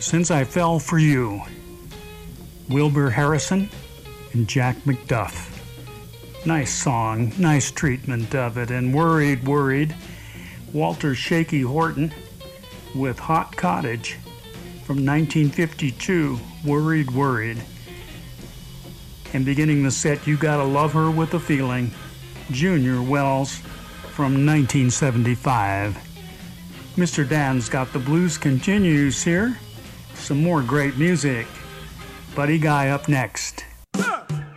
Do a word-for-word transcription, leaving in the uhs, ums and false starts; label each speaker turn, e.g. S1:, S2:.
S1: Since I Fell for You, Wilbur Harrison and Jack McDuff. Nice song, nice treatment of it. And Worried, Worried, Walter Shaky Horton with Hot Cottage from nineteen fifty-two, Worried, Worried. And beginning the set, You Gotta Love Her with a Feeling, Junior Wells from nineteen seventy-five. Mister Dan's Got the Blues continues here. Some more great music. Buddy Guy up next.